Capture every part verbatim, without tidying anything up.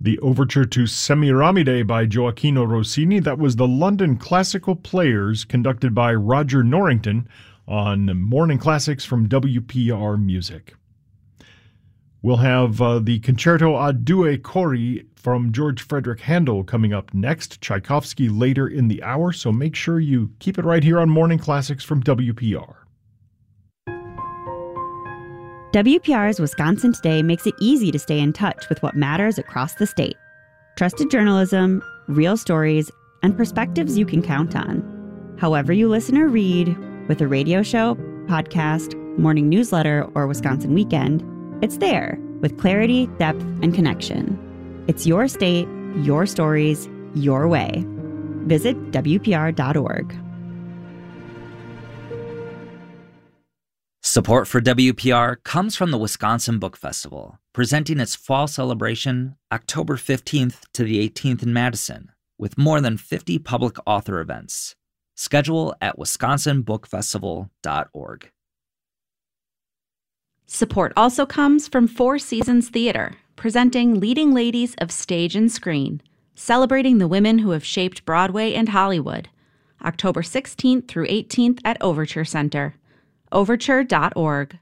The overture to Semiramide by Gioacchino Rossini, that was the London Classical Players conducted by Roger Norrington on Morning Classics from W P R Music. We'll have uh, the Concerto a Due Cori from George Frederick Handel coming up next, Tchaikovsky later in the hour, so make sure you keep it right here on Morning Classics from W P R. W P R's Wisconsin Today makes it easy to stay in touch with what matters across the state. Trusted journalism, real stories, and perspectives you can count on. However you listen or read, with a radio show, podcast, morning newsletter, or Wisconsin Weekend, it's there with clarity, depth, and connection. It's your state, your stories, your way. Visit W P R dot org. Support for W P R comes from the Wisconsin Book Festival, presenting its fall celebration October fifteenth to the eighteenth in Madison, with more than fifty public author events. Schedule at wisconsin book festival dot org. Support also comes from Four Seasons Theater, presenting Leading Ladies of Stage and Screen, celebrating the women who have shaped Broadway and Hollywood, October sixteenth through eighteenth at Overture Center. overture dot org.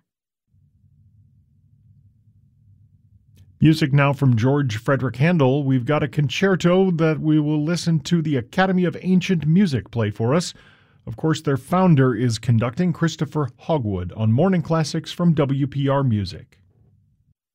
Music now from George Frederick Handel. We've got a concerto that we will listen to the Academy of Ancient Music play for us. Of course, their founder is conducting, Christopher Hogwood, on Morning Classics from W P R Music.